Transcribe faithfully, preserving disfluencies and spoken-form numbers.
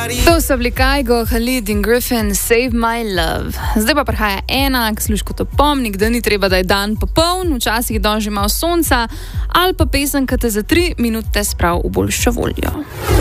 To so bili Kygo, Khalid in Griffin, Save My Love. Zdaj pa prihaja ena, k služku to pomnik, da ni treba, da je dan popoln, včasih dan že malo sonca, ali pa pesem, ki te za tri minute sprav v boljšo voljo.